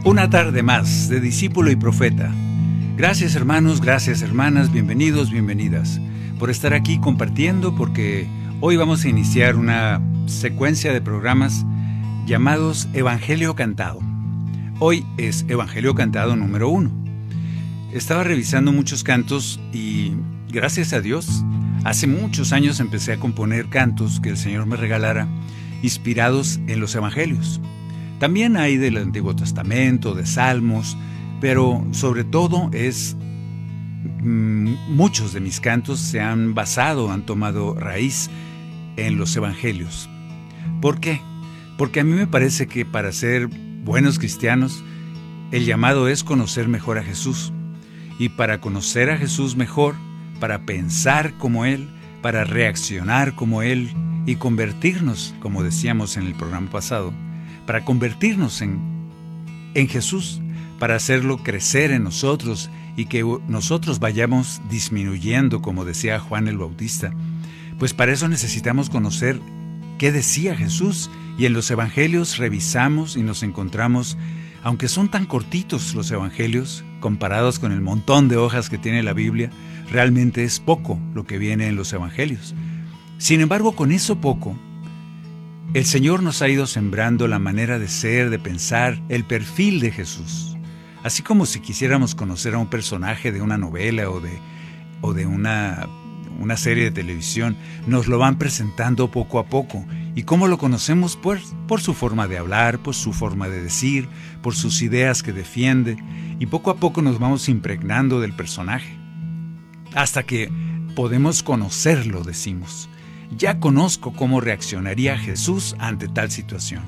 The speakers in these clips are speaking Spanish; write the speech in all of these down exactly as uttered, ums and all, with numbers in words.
Una tarde más de discípulo y profeta. Gracias hermanos, gracias hermanas, bienvenidos, bienvenidas por estar aquí compartiendo, porque hoy vamos a iniciar una secuencia de programas llamados Evangelio Cantado. Hoy es Evangelio Cantado número uno. Estaba revisando muchos cantos y gracias a Dios, hace muchos años empecé a componer cantos que el Señor me regalara, inspirados en los Evangelios. También hay del Antiguo Testamento, de Salmos, pero sobre todo es mmm, muchos de mis cantos se han basado, han tomado raíz en los Evangelios. ¿Por qué? Porque a mí me parece que para ser buenos cristianos, el llamado es conocer mejor a Jesús. Y para conocer a Jesús mejor, para pensar como Él, para reaccionar como Él y convertirnos, como decíamos en el programa pasado, para convertirnos en, en Jesús, para hacerlo crecer en nosotros y que nosotros vayamos disminuyendo, como decía Juan el Bautista. Pues para eso necesitamos conocer qué decía Jesús, y en los Evangelios revisamos y nos encontramos, aunque son tan cortitos los Evangelios, comparados con el montón de hojas que tiene la Biblia, realmente es poco lo que viene en los Evangelios. Sin embargo, con eso poco, el Señor nos ha ido sembrando la manera de ser, de pensar, el perfil de Jesús. Así como si quisiéramos conocer a un personaje de una novela o de, o de una, una serie de televisión, nos lo van presentando poco a poco. ¿Y cómo lo conocemos? Por, por su forma de hablar, por su forma de decir, por sus ideas que defiende. Y poco a poco nos vamos impregnando del personaje. Hasta que podemos conocerlo, decimos. Ya conozco cómo reaccionaría Jesús ante tal situación.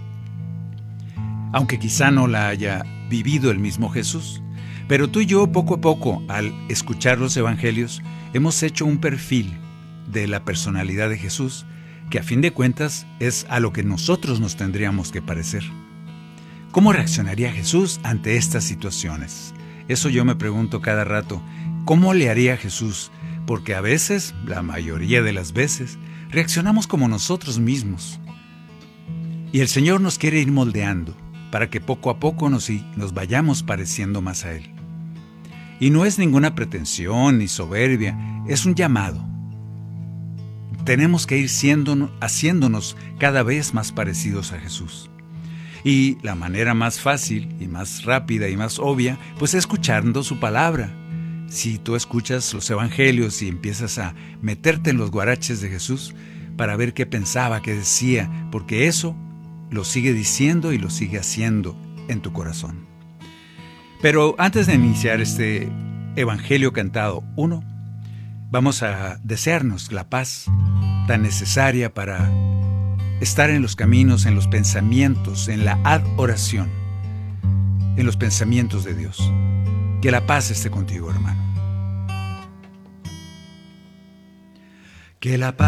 Aunque quizá no la haya vivido el mismo Jesús, pero tú y yo poco a poco, al escuchar los Evangelios, hemos hecho un perfil de la personalidad de Jesús, que a fin de cuentas es a lo que nosotros nos tendríamos que parecer. ¿Cómo reaccionaría Jesús ante estas situaciones? Eso yo me pregunto cada rato. ¿Cómo le haría Jesús? Porque a veces, la mayoría de las veces, reaccionamos como nosotros mismos. Y el Señor nos quiere ir moldeando para que poco a poco nos, nos vayamos pareciendo más a Él. Y no es ninguna pretensión ni soberbia, es un llamado. Tenemos que ir siendo, haciéndonos cada vez más parecidos a Jesús. Y la manera más fácil y más rápida y más obvia, pues es escuchando su palabra. Si tú escuchas los Evangelios y empiezas a meterte en los guaraches de Jesús para ver qué pensaba, qué decía, porque eso lo sigue diciendo y lo sigue haciendo en tu corazón. Pero antes de iniciar este Evangelio Cantado uno, vamos a desearnos la paz tan necesaria para estar en los caminos, en los pensamientos, en la adoración, en los pensamientos de Dios. Que la paz esté contigo, hermano. Que la paz